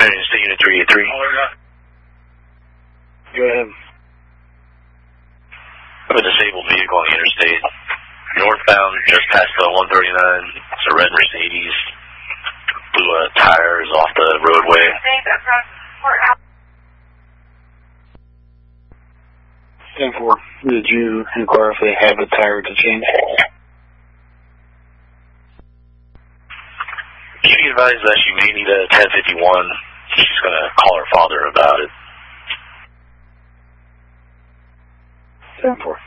State Unit 383. Go ahead. I have a disabled vehicle on the interstate. Northbound, just past the 139. It's a red Mercedes. Blew tires off the roadway. 10-4. Did you inquire if they have a tire to change? Can you advise that she may need a 1051? She's going to call her father about it. 10-4.